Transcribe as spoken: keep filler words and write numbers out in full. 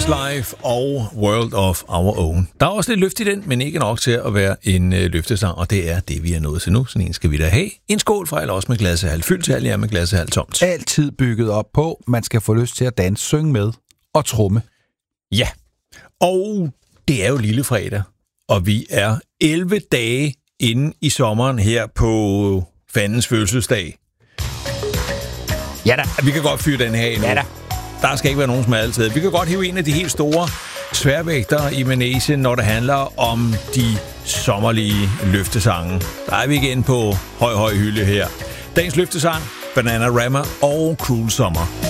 Life og World of Our Own. Der er også lidt løft i den, men ikke nok til at være en øh, løftesang, og det er det, vi er nået til nu. Sådan en skal vi da have. En skål fra, eller også med glas af halv fyldt til, eller ja, med glas af halv tomt. Altid bygget op på, man skal få lyst til at danse, synge med og tromme. Ja, og det er jo lille fredag, og vi er elleve dage inde i sommeren her på fandens fødselsdag. Ja da. Vi kan godt fyre den her endnu. Ja da. Der skal ikke være nogen som altid. Vi kan godt hive en af de helt store sværvægtere i Manesien, når det handler om de sommerlige løftesange. Der er vi igen på høj, høj hylde her. Dagens løftesang, Bananarama og Cruel Summer.